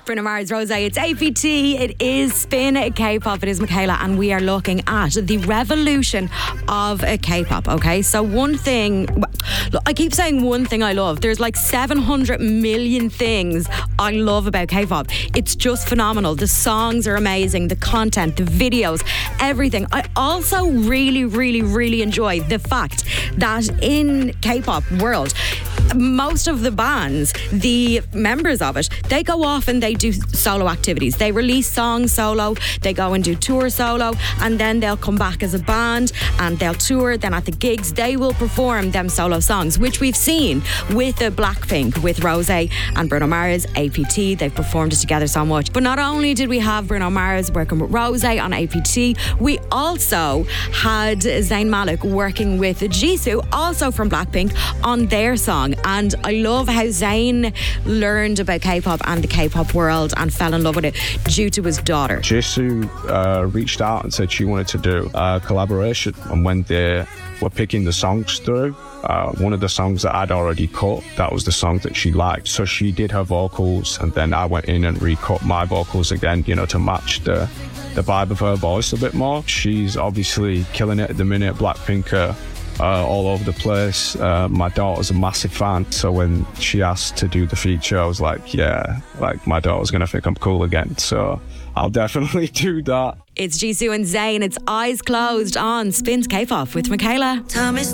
Bruno Mars, Rose, it's APT, it is Spin K-pop, it is Michaela, and we are looking at the revolution of K-pop, okay? So one thing, look, I keep saying one thing I love. There's like 700 million things I love about K-pop. It's just phenomenal. The songs are amazing, the content, the videos, everything. I also really enjoy the fact that in K-pop world, most of the bands, the members of it, they go off and they do solo activities. They release songs solo, they go and do tour solo, and then they'll come back as a band and they'll tour. Then at the gigs, they will perform them solo songs, which we've seen with Blackpink, with Rose and Bruno Mars, APT. They've performed it together so much. But not only did we have Bruno Mars working with Rose on APT, we also had Zayn Malik working with Jisoo, also from Blackpink, on their song. And I love how Zayn learned about K-pop and the K-pop world and fell in love with it due to his daughter. Jisoo reached out and said she wanted to do a collaboration, and when they were picking the songs through, one of the songs that I'd already cut, that was the song that she liked. So she did her vocals, and then I went in and recut my vocals again, to match the vibe of her voice a bit more. She's obviously killing it at the minute. Blackpink all over the place. My daughter's a massive fan, so when she asked to do the feature, I was like, yeah, like my daughter's gonna think I'm cool again, so I'll definitely do that. It's Jisoo and Zayn. It's Eyes Closed on Spins K-pop with Michaela.